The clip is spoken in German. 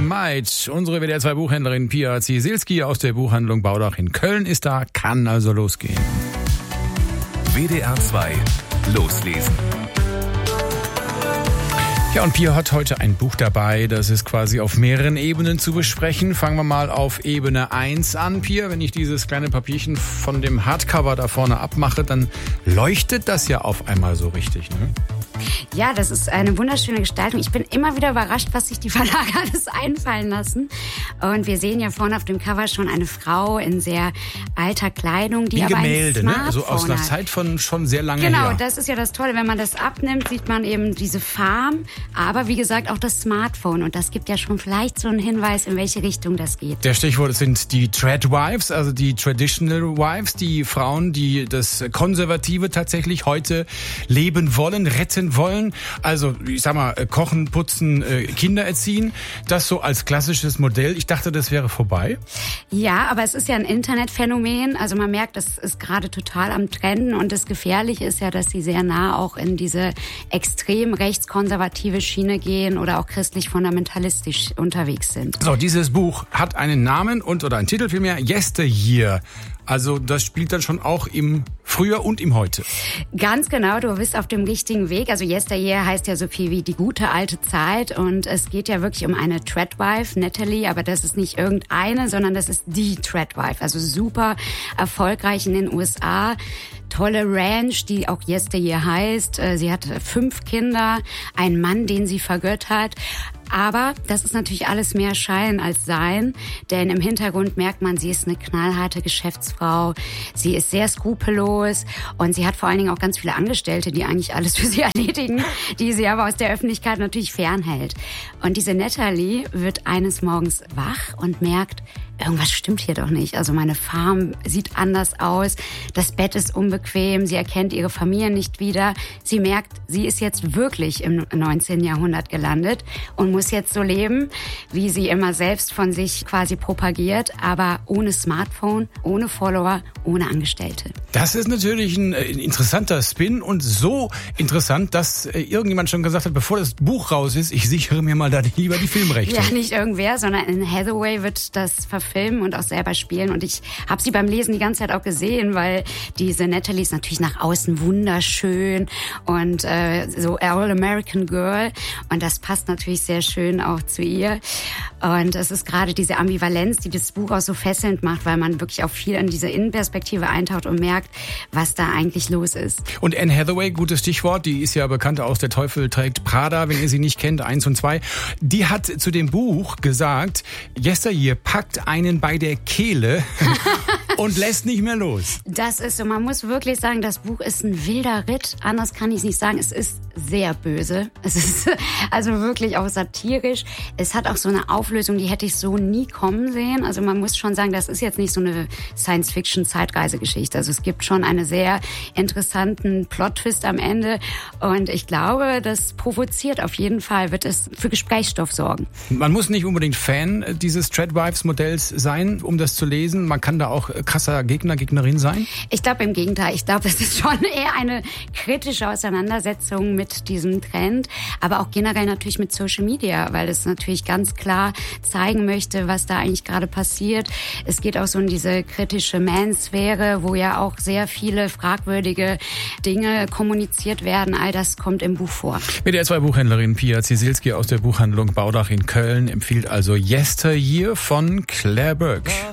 Dynamite. Unsere WDR 2 Buchhändlerin Pia Ziesilski aus der Buchhandlung Baudach in Köln ist da, kann also losgehen. WDR 2 loslesen. Ja, und Pia hat heute ein Buch dabei, das ist quasi auf mehreren Ebenen zu besprechen. Fangen wir mal auf Ebene 1 an, Pia. Wenn ich dieses kleine Papierchen von dem Hardcover da vorne abmache, dann leuchtet das ja auf einmal so richtig, ne? Ja, das ist eine wunderschöne Gestaltung. Ich bin immer wieder überrascht, was sich die Verlage alles einfallen lassen. Und wir sehen ja vorne auf dem Cover schon eine Frau in sehr alter Kleidung, die aber Gemälde, ein Smartphone ne? So aus einer Zeit von schon sehr lange her. Genau, das ist ja das Tolle. Wenn man das abnimmt, sieht man eben diese Farm, aber wie gesagt auch das Smartphone. Und das gibt ja schon vielleicht so einen Hinweis, in welche Richtung das geht. Der Stichwort sind die Tradwives, also die Traditional Wives, die Frauen, die das Konservative tatsächlich heute leben wollen, retten wollen. Also, ich sag mal, kochen, putzen, Kinder erziehen. Das so als klassisches Modell. Ich dachte, das wäre vorbei. Ja, aber es ist ja ein Internetphänomen. Also man merkt, das ist gerade total am Trenden. Und das Gefährliche ist ja, dass sie sehr nah auch in diese extrem rechtskonservative Schiene gehen oder auch christlich-fundamentalistisch unterwegs sind. So, dieses Buch hat einen Namen oder einen Titel vielmehr, Yesteryear. Also das spielt dann schon auch im Früher und im Heute. Ganz genau, du bist auf dem richtigen Weg. Also Yesteryear heißt ja so viel wie die gute alte Zeit. Und es geht ja wirklich um eine Tradwife, Natalie. Aber das ist nicht irgendeine, sondern das ist die Tradwife. Also super erfolgreich in den USA. Tolle Ranch, die auch Yesteryear heißt. Sie hat 5 Kinder, einen Mann, den sie vergöttert. Aber das ist natürlich alles mehr Schein als Sein, denn im Hintergrund merkt man, sie ist eine knallharte Geschäftsfrau, sie ist sehr skrupellos und sie hat vor allen Dingen auch ganz viele Angestellte, die eigentlich alles für sie erledigen, die sie aber aus der Öffentlichkeit natürlich fernhält. Und diese Natalie wird eines Morgens wach und merkt, irgendwas stimmt hier doch nicht. Also meine Farm sieht anders aus, das Bett ist unbequem, sie erkennt ihre Familie nicht wieder. Sie merkt, sie ist jetzt wirklich im 19. Jahrhundert gelandet und muss jetzt so leben, wie sie immer selbst von sich quasi propagiert, aber ohne Smartphone, ohne Follower, ohne Angestellte. Das ist natürlich ein interessanter Spin und so interessant, dass irgendjemand schon gesagt hat, bevor das Buch raus ist, ich sichere mir mal da lieber die Filmrechte. Ja, nicht irgendwer, sondern Anne Hathaway wird das verfilmen und auch selber spielen. Und ich habe sie beim Lesen die ganze Zeit auch gesehen, weil diese Natalie ist natürlich nach außen wunderschön und so All-American Girl. Und das passt natürlich sehr schön auch zu ihr. Und es ist gerade diese Ambivalenz, die das Buch auch so fesselnd macht, weil man wirklich auch viel in diese Innenperspektive eintaucht und merkt, was da eigentlich los ist. Und Anne Hathaway, gutes Stichwort, die ist ja bekannt aus Der Teufel trägt Prada, wenn ihr sie nicht kennt, 1 und 2. Die hat zu dem Buch gesagt, Yesteryear packt einen bei der Kehle und lässt nicht mehr los. Das ist so, man muss wirklich sagen, das Buch ist ein wilder Ritt, anders kann ich es nicht sagen. Es ist sehr böse, es ist also wirklich auch satirisch. Es hat auch so eine Auflösung, die hätte ich so nie kommen sehen. Also man muss schon sagen, das ist jetzt nicht so eine Science-Fiction-Zeitreisegeschichte. Also es gibt schon einen sehr interessanten Plot-Twist am Ende und ich glaube, das provoziert auf jeden Fall, wird es für Gesprächsstoff sorgen. Man muss nicht unbedingt Fan dieses Tradwives-Modells sein, um das zu lesen. Man kann da auch krasser Gegnerin sein? Ich glaube im Gegenteil. Ich glaube, es ist schon eher eine kritische Auseinandersetzung mit diesem Trend, aber auch generell natürlich mit Social Media, weil es natürlich ganz klar zeigen möchte, was da eigentlich gerade passiert. Es geht auch so in diese kritische Man-Sphäre, wo ja auch sehr viele fragwürdige Dinge kommuniziert werden. All das kommt im Buch vor. WDR 2 Buchhändlerin Pia Ziesilski aus der Buchhandlung Baudach in Köln empfiehlt also Yesteryear von Claire Burke.